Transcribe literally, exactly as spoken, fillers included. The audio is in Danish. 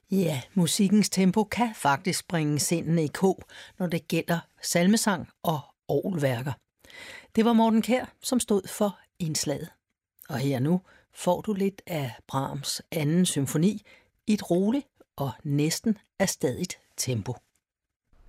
Ja, musikkens tempo kan faktisk bringe sindene i kog, når det gælder salmesang og orgelværker. Det var Morten Kjær, som stod for indslaget. Og her nu får du lidt af Brahms anden symfoni i et roligt og næsten erstadigt tempo.